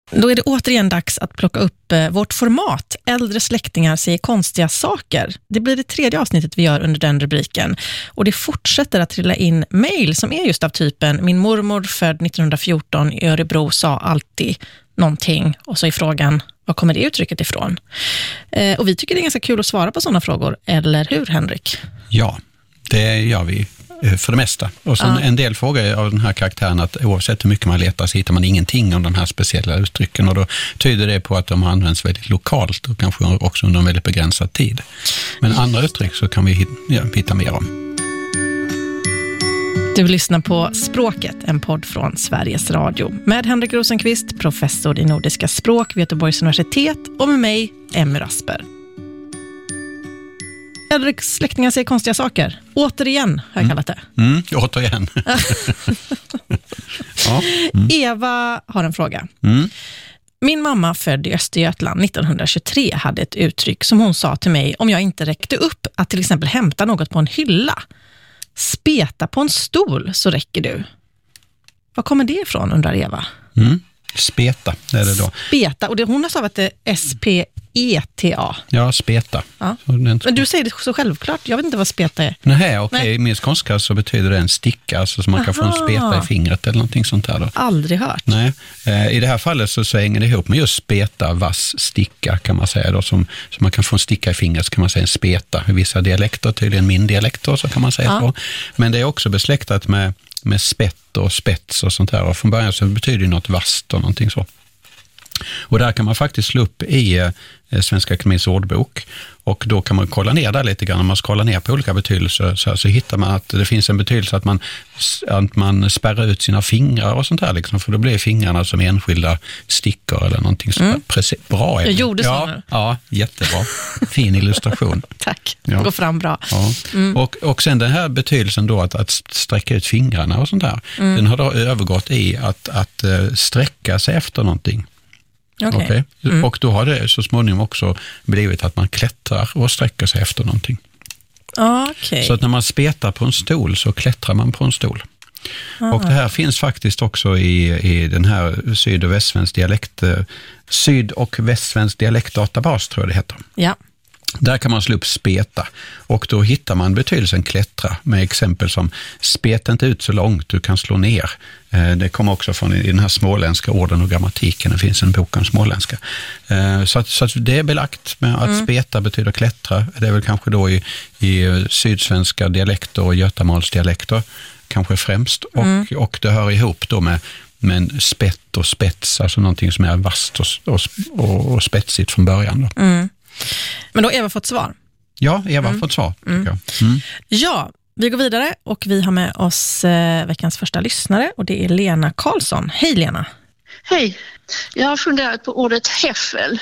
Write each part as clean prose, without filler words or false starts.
Då är det återigen dags att plocka upp vårt format. Äldre släktingar säger konstiga saker. Det blir det 3:e avsnittet vi gör under den rubriken. Och det fortsätter att trilla in mejl som är just av typen: min mormor född 1914 i Örebro sa alltid någonting. Och så är frågan, var kommer det uttrycket ifrån? Och vi tycker det är ganska kul att svara på sådana frågor. Eller hur, Henrik? Ja, det gör vi. För det mesta. Och sen en del frågor av den här karaktären att oavsett hur mycket man letar så hittar man ingenting om de här speciella uttrycken, och då tyder det på att de används väldigt lokalt och kanske också under en väldigt begränsad tid. Men andra uttryck så kan vi hitta mer om. Du lyssnar på Språket, en podd från Sveriges Radio med Henrik Rosenqvist, professor i nordiska språk vid Göteborgs universitet, och med mig, Emmy Rasper. Äldre släktingar säger konstiga saker. Återigen har jag kallat det. Återigen. Ja. Eva har en fråga. Min mamma född i Östergötland 1923 hade ett uttryck som hon sa till mig om jag inte räckte upp att till exempel hämta något på en hylla. Speta på en stol så räcker du. Var kommer det ifrån, undrar Eva? Speta är det då. Speta, och hon har sagt att det är S-P-E-T-A. Ja, speta. Ja. Men du säger det så självklart. Jag vet inte vad speta är. Nej, okej. I min skånska så betyder det en sticka, alltså så man kan få en speta i fingret eller någonting sånt där då. Aldrig hört. Nej, i det här fallet så hänger det ihop med just speta, vass, sticka kan man säga då. Som man kan få en sticka i fingret så kan man säga en speta. I vissa dialekter, tydligen min dialekter, så kan man säga så. Men det är också besläktat med spett och spets och sånt här. Och från början så betyder det något vasst och någonting så. Och där kan man faktiskt slå upp i Svenska Akademiens ordbok, och då kan man kolla ner där lite grann. Om man kollar ner på olika betydelser så hittar man att det finns en betydelse att man spärrar ut sina fingrar och sånt här liksom, för då blir fingrarna som enskilda stickor eller någonting så. Bra. Jag gjorde så nu. Ja, jättebra. Fin illustration. Tack, det går fram bra. Ja. Och sen den här betydelsen då att sträcka ut fingrarna och sånt där, den har då övergått i att sträcka sig efter någonting. Okay. Och då har det så småningom också blivit att man klättrar och sträcker sig efter någonting. Så att när man spetar på en stol så klättrar man på en stol. Och det här finns faktiskt också i den här syd- och västsvensk dialektdatabas, tror jag det heter. Ja. Där kan man slå upp speta, och då hittar man betydelsen klättra med exempel som speta inte ut så långt du kan slå ner. Det kommer också från i den här småländska orden och grammatiken. Det finns en bok om småländska. Så att det är belagt med att speta betyder klättra. Det är väl kanske då i sydsvenska dialekter och götamalsdialekter kanske främst. Och det hör ihop då med spett och spets, alltså någonting som är vasst och spetsigt från början då. Men då har Eva fått svar. Ja, Eva har fått svar. Ja, vi går vidare och vi har med oss veckans första lyssnare, och det är Lena Karlsson. Hej Lena. Hej, jag har funderat på ordet häffel.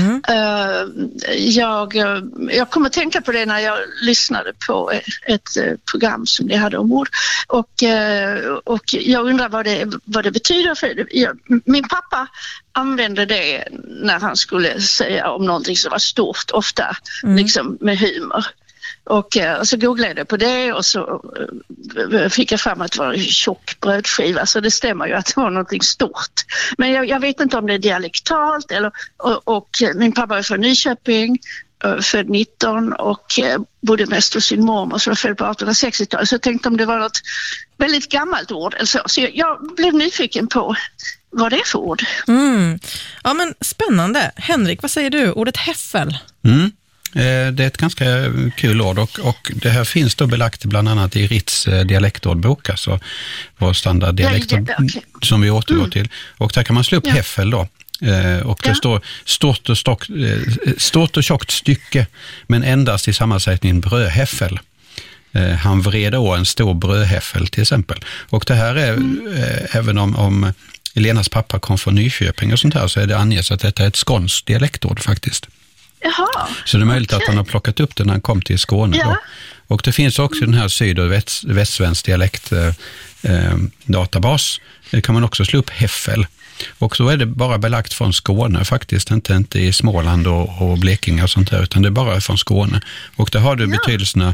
Jag kommer att tänka på det när jag lyssnade på ett program som ni hade om ord. Och jag undrar vad det betyder. För min pappa använde det när han skulle säga om någonting som var stort, ofta liksom med humor. Och så googlade jag på det, och så fick jag fram att det var en tjock brödskiva, så det stämmer ju att det var någonting stort. Men jag vet inte om det är dialektalt och min pappa är från Nyköping, född 19 och bodde mest hos sin mormor som var född på 1860-talet, så jag tänkte om det var något väldigt gammalt ord eller så jag blev nyfiken på vad det är för ord. Ja, men spännande. Henrik, vad säger du? Ordet häffel? Det är ett ganska kul ord, och det här finns då belagt bland annat i Ritz dialektordbok, alltså vår standarddialekt som vi återgår till. Och där kan man slå upp häffel då. Och det står stort och tjockt stycke, men endast i sammansättningen brödhäffel. Han vred å en stor brödhäffel till exempel. Och det här är, även om Elenas pappa kom från Nyköping och sånt här, så är det anges att detta är ett skånskt dialektord faktiskt. Jaha, så det är möjligt att han har plockat upp det när han kom till Skåne. Då. Och det finns också den här syd- och västsvensk dialektdatabas. Det kan man också slå upp häffel. Och så är det bara belagt från Skåne faktiskt, inte i Småland och Blekinge och sånt här, utan det är bara från Skåne. Och där har du betydelserna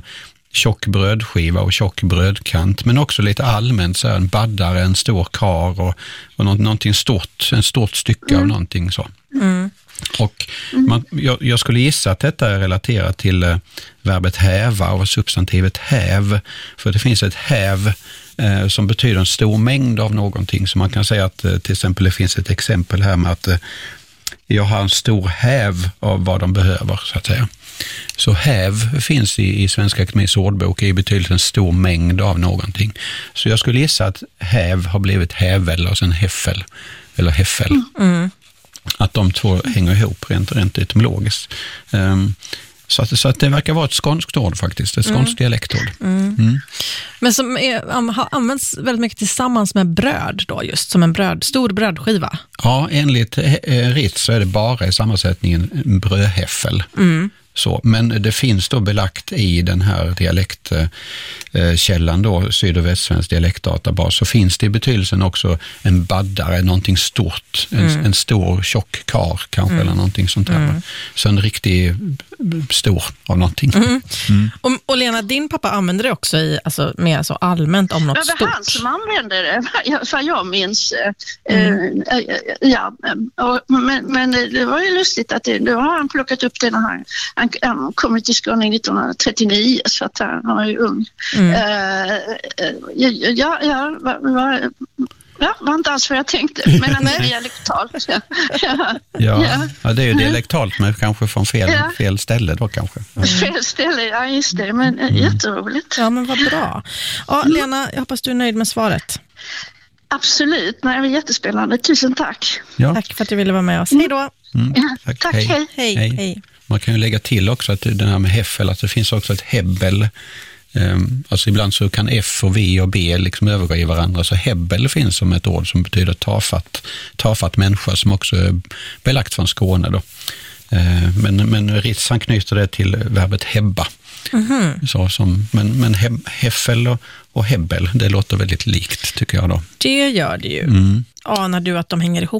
tjock brödskiva och tjock brödkant, men också lite allmänt så här, en baddare, en stor kar och någonting stort, en stort stycke av någonting så. Och jag skulle gissa att detta är relaterat till verbet häva och substantivet häv, för det finns ett häv som betyder en stor mängd av någonting, så man kan säga att till exempel det finns ett exempel här med att jag har en stor häv av vad de behöver, så att säga. Så häv finns i Svenska Akademiens ordbok i betydligt en stor mängd av någonting. Så jag skulle gissa att häv har blivit hävel och sen häffel eller häffel. Att de två hänger ihop rent etymologiskt. Så att det verkar vara ett skånskt ord faktiskt, ett skånskt dialektord. Men som har använts väldigt mycket tillsammans med bröd då, just som en stor brödskiva. Ja, enligt Ritz så är det bara i sammansättningen brödhäffel. Så, men det finns då belagt i den här dialektkällan då, syd- och västsvensk dialektdatabas, så finns det i betydelsen också en baddare, någonting stort, en stor tjock kar kanske eller någonting sånt där. Så en riktig stor av någonting. Och Lena, din pappa använder det också i, alltså, mer så allmänt om något stort. Det var han som använde det, för jag minns. Men det var ju lustigt att då har han plockat upp det när han kom till Skåne 1939, så att han var ju ung. Var inte alls vad jag tänkte, men han är dialektalt. Ja, det är ju dialektalt, men kanske från fel ställe då kanske. Fel ställe, ja just det, men jätteroligt. Ja, men vad bra. Ja, Lena, jag hoppas du är nöjd med svaret. Absolut, nej, det var jättespännande. Tusen tack. Ja. Tack för att du ville vara med oss. Hej då. Tack, Hej. Man kan ju lägga till också att den här med häffel, att det finns också ett hebbel. Alltså ibland så kan F och V och B liksom övergå i varandra, så hebbel finns som ett ord som betyder tafatt människa, som också är belagt från Skåne då. Men Ritz han knyter det till verbet hebba. Men häffel och hebbel, det låter väldigt likt tycker jag då. Det gör det ju. Anar du att de hänger ihop